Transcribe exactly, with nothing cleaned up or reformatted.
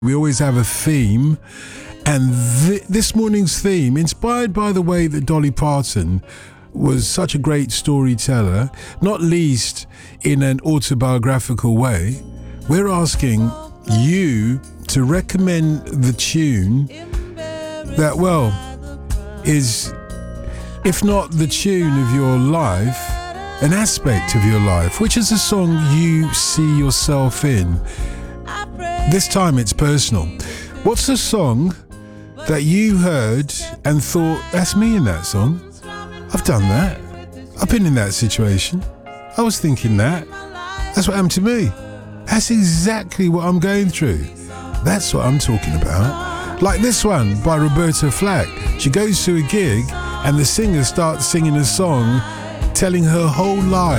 We always have a theme, and th- this morning's theme, inspired by the way that Dolly Parton was such a great storyteller, not least in an autobiographical way, we're asking you to recommend the tune that, well, is, if not the tune of your life, an aspect of your life, which is a song you see yourself in. This time it's personal. What's a song that you heard and thought, that's me in that song? I've done that. I've been in that situation. I was thinking that. That's what happened to me. That's exactly what I'm going through. That's what I'm talking about. Like this one by Roberta Flack. She goes to a gig and the singer starts singing a song telling her whole life